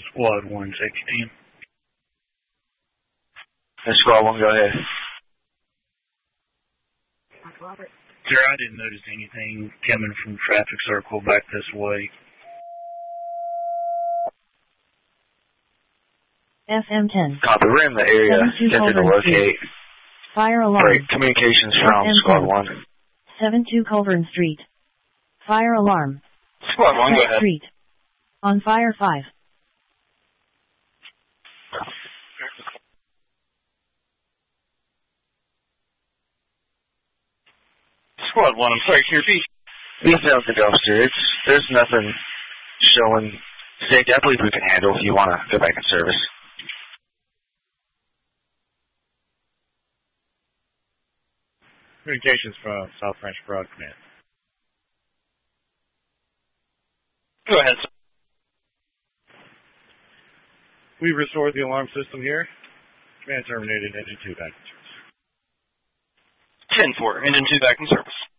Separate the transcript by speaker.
Speaker 1: Squad 116.
Speaker 2: Squad 1, go ahead.
Speaker 1: Sir, I didn't notice anything coming from traffic circle back this way.
Speaker 3: FM10.
Speaker 2: Copy, we're in the area. Attempting to locate.
Speaker 3: Fire alarm.
Speaker 2: Break communications from
Speaker 3: FM10.
Speaker 2: Squad 1.
Speaker 3: 72 Colburn Street. Fire alarm.
Speaker 2: Squad 1, go ahead.
Speaker 3: Street. On fire 5.
Speaker 2: Squad 1, I'm sorry, can you repeat? Yes, that was the dumpster. There's nothing showing safety. I believe we can handle if you want to go back in service.
Speaker 4: Communications from South French Broad Command.
Speaker 2: Go ahead, sir.
Speaker 4: We restored the alarm system here. Command terminated, engine 2 back in service.
Speaker 2: 10-4, engine 2 back in service.